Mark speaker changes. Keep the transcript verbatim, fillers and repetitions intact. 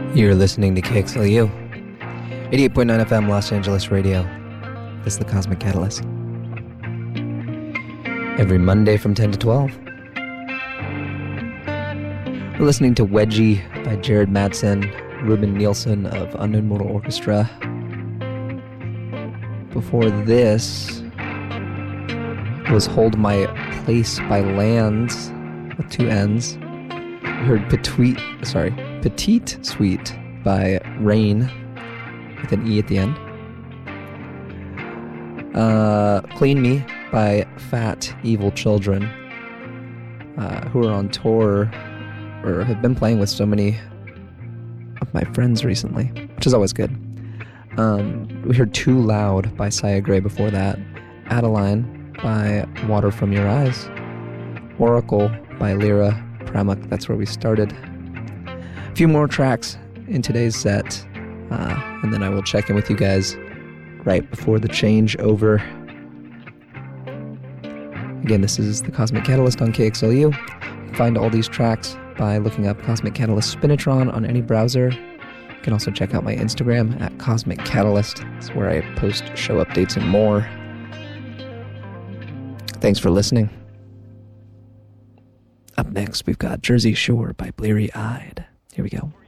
Speaker 1: You're listening to K X L U, eighty-eight point nine F M Los Angeles Radio. This is the Cosmic Catalyst. Every Monday from ten to twelve. We're listening to Wedgie by Jared Madsen, Ruben Nielsen of Unknown Mortal Orchestra. Before this was Hold My Place by Lands with two N's. We heard Petite, sorry, Petite Suite by Rain with an E at the end. Uh, Clean Me by Fat Evil Children, uh, who are on tour or have been playing with so many of my friends recently, which is always good. Um, we heard Too Loud by Saya Gray before that. Adeline by Water From Your Eyes. Oracle by Lyra Pramuk, that's where we started. A few more tracks in today's set, uh, and then I will check in with you guys right before the changeover. Again, this is the Cosmic Catalyst on K X L U. You can find all these tracks by looking up Cosmic Catalyst Spinitron on any browser. You can also check out my Instagram at Cosmic Catalyst. It's where I post show updates and more. Thanks for listening. Up next, we've got Jersey Shore by Bleary Eyed. Here we go.